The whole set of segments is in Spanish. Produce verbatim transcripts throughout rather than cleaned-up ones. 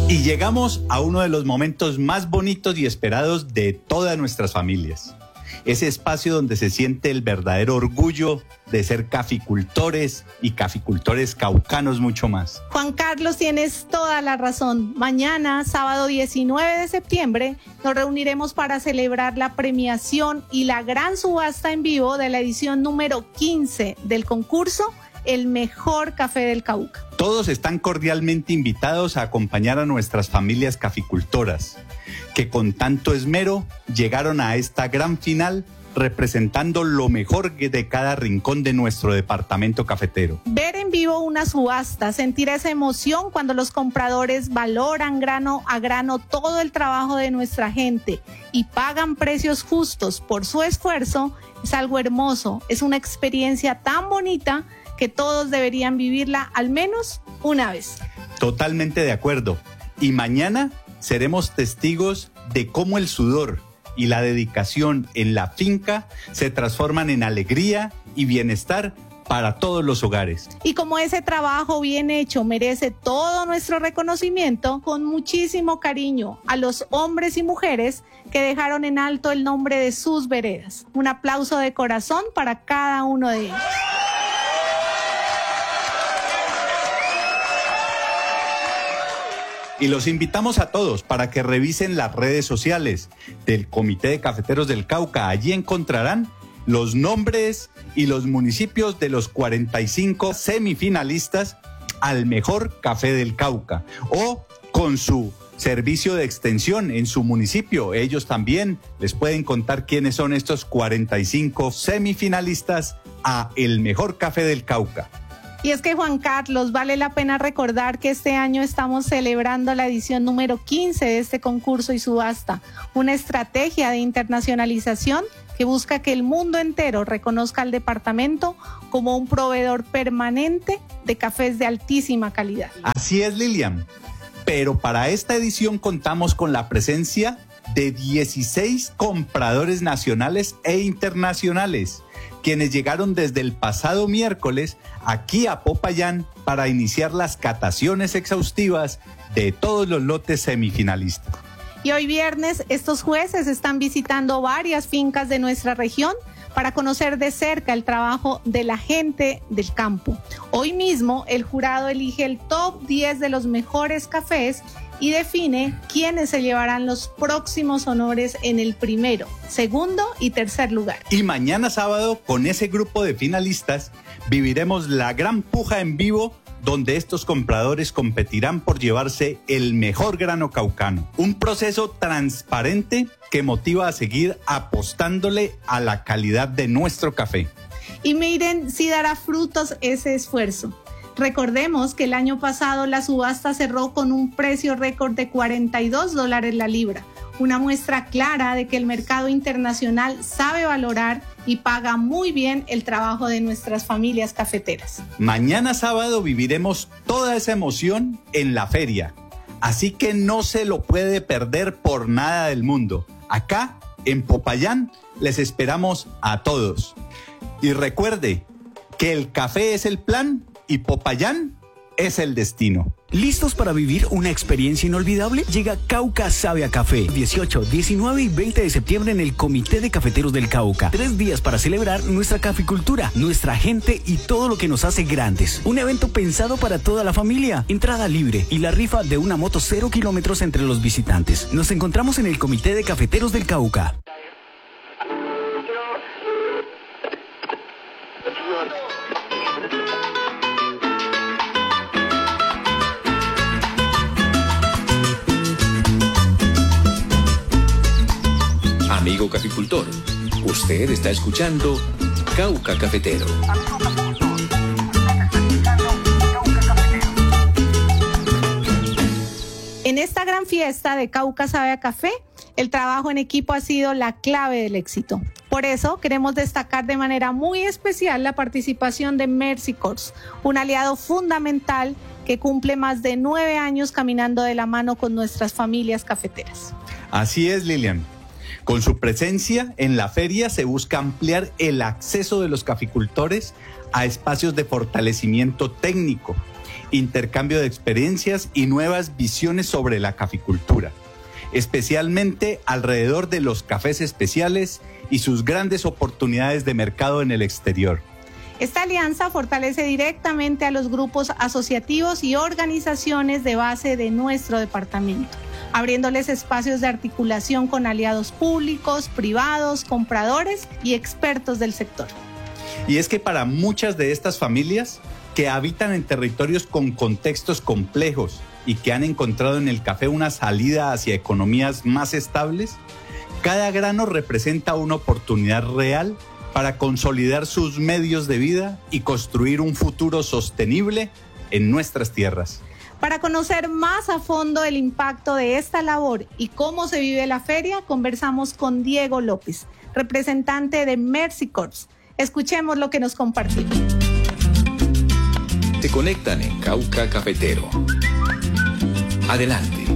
Y llegamos a uno de los momentos más bonitos y esperados de todas nuestras familias. Ese espacio donde se siente el verdadero orgullo de ser caficultores y caficultores caucanos mucho más. Juan Carlos, tienes toda la razón. Mañana, sábado diecinueve de septiembre, nos reuniremos para celebrar la premiación y la gran subasta en vivo de la edición número quince del concurso El Mejor Café del Cauca. Todos están cordialmente invitados a acompañar a nuestras familias caficultoras, que con tanto esmero llegaron a esta gran final representando lo mejor de cada rincón de nuestro departamento cafetero. Ver en vivo una subasta, sentir esa emoción cuando los compradores valoran grano a grano todo el trabajo de nuestra gente y pagan precios justos por su esfuerzo, es algo hermoso, es una experiencia tan bonita que todos deberían vivirla al menos una vez. Totalmente de acuerdo. Y mañana seremos testigos de cómo el sudor y la dedicación en la finca se transforman en alegría y bienestar para todos los hogares. Y como ese trabajo bien hecho merece todo nuestro reconocimiento, con muchísimo cariño a los hombres y mujeres que dejaron en alto el nombre de sus veredas. Un aplauso de corazón para cada uno de ellos. Y los invitamos a todos para que revisen las redes sociales del Comité de Cafeteros del Cauca. Allí encontrarán los nombres y los municipios de los cuarenta y cinco semifinalistas al Mejor Café del Cauca. O con su servicio de extensión en su municipio. Ellos también les pueden contar quiénes son estos cuarenta y cinco semifinalistas a El Mejor Café del Cauca. Y es que, Juan Carlos, vale la pena recordar que este año estamos celebrando la edición número quince de este concurso y subasta, una estrategia de internacionalización que busca que el mundo entero reconozca al departamento como un proveedor permanente de cafés de altísima calidad. Así es, Lilian, pero para esta edición contamos con la presencia de dieciséis compradores nacionales e internacionales, quienes llegaron desde el pasado miércoles aquí a Popayán para iniciar las cataciones exhaustivas de todos los lotes semifinalistas. Y hoy viernes estos jueces están visitando varias fincas de nuestra región para conocer de cerca el trabajo de la gente del campo. Hoy mismo el jurado elige el top diez de los mejores cafés y define quiénes se llevarán los próximos honores en el primero, segundo y tercer lugar. Y mañana sábado, con ese grupo de finalistas, viviremos la gran puja en vivo, donde estos compradores competirán por llevarse el mejor grano caucano. Un proceso transparente que motiva a seguir apostándole a la calidad de nuestro café. Y miren si dará frutos ese esfuerzo. Recordemos que el año pasado la subasta cerró con un precio récord de cuarenta y dos dólares la libra, una muestra clara de que el mercado internacional sabe valorar y paga muy bien el trabajo de nuestras familias cafeteras. Mañana sábado viviremos toda esa emoción en la feria, así que no se lo puede perder por nada del mundo. Acá, en Popayán, les esperamos a todos. Y recuerde que el café es el plan y Popayán es el destino. ¿Listos para vivir una experiencia inolvidable? Llega Cauca Sabe a Café. dieciocho, diecinueve y veinte de septiembre en el Comité de Cafeteros del Cauca. Tres días para celebrar nuestra caficultura, nuestra gente y todo lo que nos hace grandes. Un evento pensado para toda la familia. Entrada libre y la rifa de una moto cero kilómetros entre los visitantes. Nos encontramos en el Comité de Cafeteros del Cauca. Amigo caficultor, usted está escuchando Cauca Cafetero. En esta gran fiesta de Cauca Sabe a Café, el trabajo en equipo ha sido la clave del éxito. Por eso queremos destacar de manera muy especial la participación de Mercy Corps, un aliado fundamental que cumple más de nueve años caminando de la mano con nuestras familias cafeteras. Así es, Lilian. Con su presencia en la feria se busca ampliar el acceso de los caficultores a espacios de fortalecimiento técnico, intercambio de experiencias y nuevas visiones sobre la caficultura, especialmente alrededor de los cafés especiales y sus grandes oportunidades de mercado en el exterior. Esta alianza fortalece directamente a los grupos asociativos y organizaciones de base de nuestro departamento, abriéndoles espacios de articulación con aliados públicos, privados, compradores y expertos del sector. Y es que para muchas de estas familias que habitan en territorios con contextos complejos y que han encontrado en el café una salida hacia economías más estables, cada grano representa una oportunidad real para consolidar sus medios de vida y construir un futuro sostenible en nuestras tierras. Para conocer más a fondo el impacto de esta labor y cómo se vive la feria, conversamos con Diego López, representante de Mercy Corps. Escuchemos lo que nos compartió. Te conectan en Cauca Cafetero. Adelante.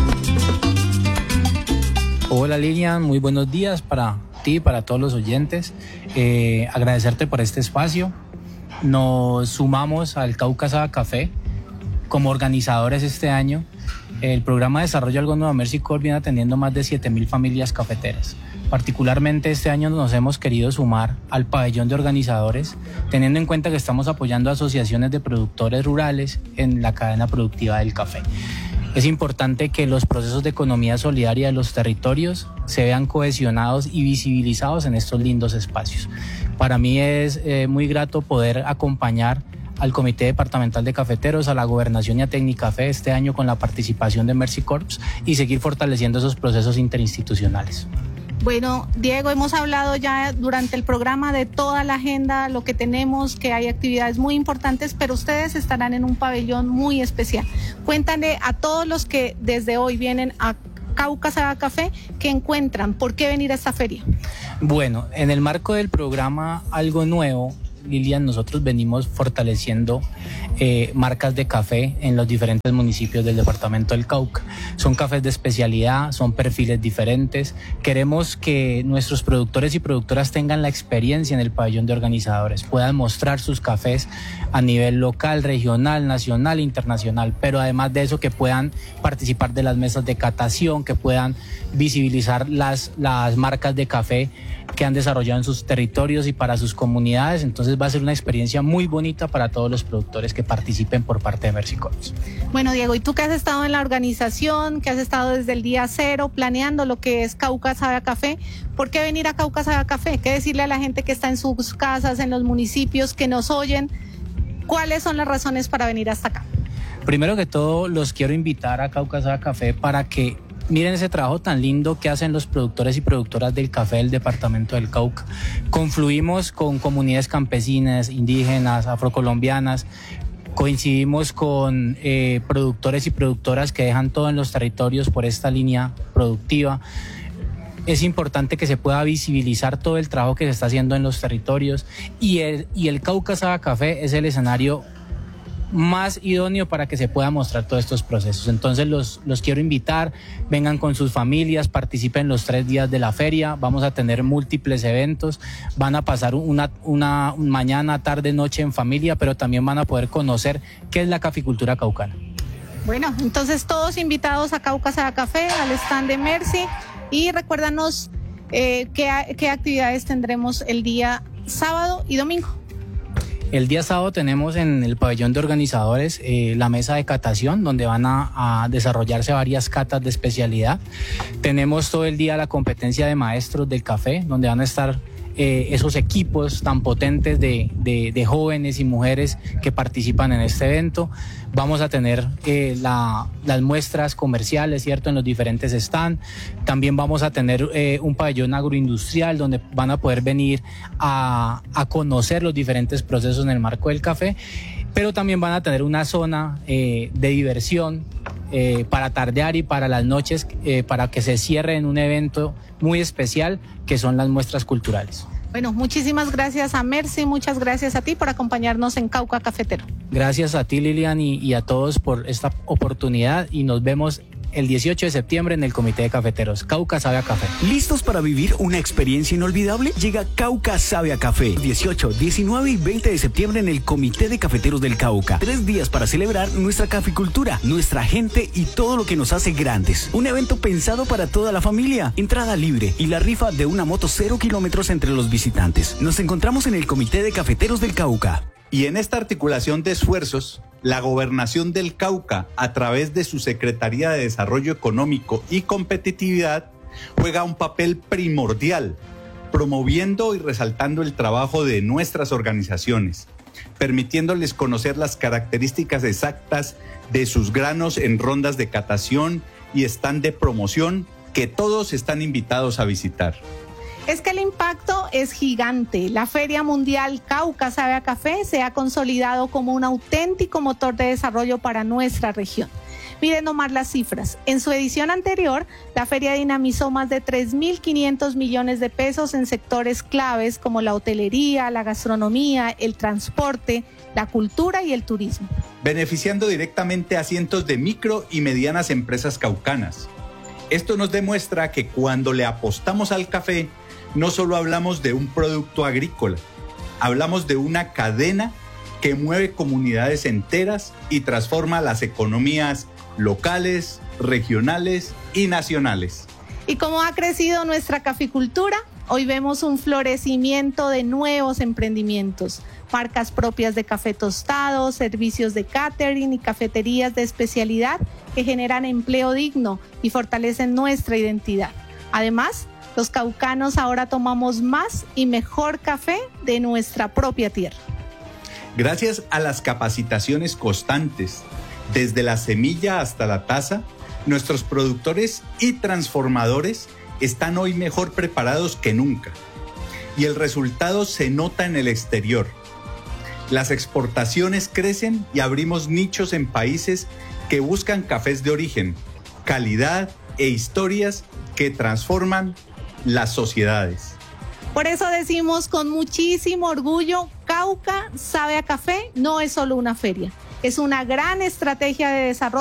Hola Lilian, muy buenos días para ti, para todos los oyentes. Eh, agradecerte por este espacio. Nos sumamos al Cauca Sabe a Café como organizadores este año. El programa de desarrollo del Algodón de Mercy Corps viene atendiendo más de siete mil familias cafeteras. Particularmente este año nos hemos querido sumar al pabellón de organizadores, teniendo en cuenta que estamos apoyando a asociaciones de productores rurales en la cadena productiva del café. Es importante que los procesos de economía solidaria de los territorios se vean cohesionados y visibilizados en estos lindos espacios. Para mí es eh, muy grato poder acompañar al Comité Departamental de Cafeteros, a la Gobernación y a Tecnicafé este año con la participación de Mercy Corps y seguir fortaleciendo esos procesos interinstitucionales. Bueno, Diego, hemos hablado ya durante el programa de toda la agenda, lo que tenemos, que hay actividades muy importantes, pero ustedes estarán en un pabellón muy especial. Cuéntale a todos los que desde hoy vienen a Cauca Sabe a Café, ¿qué encuentran? ¿Por qué venir a esta feria? Bueno, en el marco del programa Algo Nuevo, Lilian, nosotros venimos fortaleciendo eh, marcas de café en los diferentes municipios del departamento del Cauca. Son cafés de especialidad, son perfiles diferentes. Queremos que nuestros productores y productoras tengan la experiencia en el pabellón de organizadores, puedan mostrar sus cafés a nivel local, regional, nacional, internacional, pero además de eso que puedan participar de las mesas de catación, que puedan visibilizar las, las marcas de café que han desarrollado en sus territorios y para sus comunidades. Entonces va a ser una experiencia muy bonita para todos los productores que participen por parte de Mercy Corps. Bueno, Diego, y tú que has estado en la organización, que has estado desde el día cero planeando lo que es Cauca Sabe a Café, ¿por qué venir a Cauca Sabe a Café? ¿Qué decirle a la gente que está en sus casas, en los municipios, que nos oyen? ¿Cuáles son las razones para venir hasta acá? Primero que todo, los quiero invitar a Cauca Sabe a Café para que miren ese trabajo tan lindo que hacen los productores y productoras del café del departamento del Cauca. Confluimos con comunidades campesinas, indígenas, afrocolombianas, coincidimos con eh, productores y productoras que dejan todo en los territorios por esta línea productiva. Es importante que se pueda visibilizar todo el trabajo que se está haciendo en los territorios y el, y el Cauca Sabe a Café es el escenario más idóneo para que se pueda mostrar todos estos procesos. Entonces los, los quiero invitar, vengan con sus familias, participen los tres días de la feria, vamos a tener múltiples eventos, van a pasar una, una mañana, tarde, noche en familia, pero también van a poder conocer qué es la caficultura caucana. Bueno, entonces todos invitados a Cauca Sabe a Café, al stand de Mercy, y recuérdanos eh, qué, qué actividades tendremos el día sábado y domingo. El día sábado tenemos en el pabellón de organizadores eh, la mesa de catación, donde van a, a desarrollarse varias catas de especialidad. Tenemos todo el día la competencia de maestros del café, donde van a estar eh, esos equipos tan potentes de, de, de jóvenes y mujeres que participan en este evento. Vamos a tener eh, la, las muestras comerciales, ¿cierto?, en los diferentes stands. También vamos a tener eh, un pabellón agroindustrial donde van a poder venir a, a conocer los diferentes procesos en el marco del café, pero también van a tener una zona eh, de diversión eh, para tardear y para las noches, eh, para que se cierre en un evento muy especial que son las muestras culturales. Bueno, muchísimas gracias a Mercy, muchas gracias a ti por acompañarnos en Cauca Cafetero. Gracias a ti, Lilian, y, y a todos por esta oportunidad, y nos vemos el dieciocho de septiembre en el Comité de Cafeteros. Cauca sabe a café. ¿Listos para vivir una experiencia inolvidable? Llega Cauca sabe a café. dieciocho, diecinueve y veinte de septiembre en el Comité de Cafeteros del Cauca. Tres días para celebrar nuestra caficultura, nuestra gente y todo lo que nos hace grandes. Un evento pensado para toda la familia. Entrada libre y la rifa de una moto cero kilómetros entre los visitantes. Nos encontramos en el Comité de Cafeteros del Cauca. Y en esta articulación de esfuerzos, la Gobernación del Cauca, a través de su Secretaría de Desarrollo Económico y Competitividad, juega un papel primordial, promoviendo y resaltando el trabajo de nuestras organizaciones, permitiéndoles conocer las características exactas de sus granos en rondas de catación y stand de promoción que todos están invitados a visitar. Es que el impacto es gigante. La Feria Mundial Cauca Sabe a Café se ha consolidado como un auténtico motor de desarrollo para nuestra región. Miren nomás las cifras. En su edición anterior, la feria dinamizó más de tres mil quinientos millones de pesos en sectores claves como la hotelería, la gastronomía, el transporte, la cultura y el turismo, beneficiando directamente a cientos de micro y medianas empresas caucanas. Esto nos demuestra que cuando le apostamos al café, no solo hablamos de un producto agrícola, hablamos de una cadena que mueve comunidades enteras y transforma las economías locales, regionales y nacionales. Y como ha crecido nuestra caficultura, hoy vemos un florecimiento de nuevos emprendimientos, marcas propias de café tostado, servicios de catering y cafeterías de especialidad que generan empleo digno y fortalecen nuestra identidad. Además, los caucanos ahora tomamos más y mejor café de nuestra propia tierra. Gracias a las capacitaciones constantes, desde la semilla hasta la taza, nuestros productores y transformadores están hoy mejor preparados que nunca. Y el resultado se nota en el exterior. Las exportaciones crecen y abrimos nichos en países que buscan cafés de origen, calidad e historias que transforman las sociedades. Por eso decimos con muchísimo orgullo, Cauca Sabe a Café no es solo una feria, es una gran estrategia de desarrollo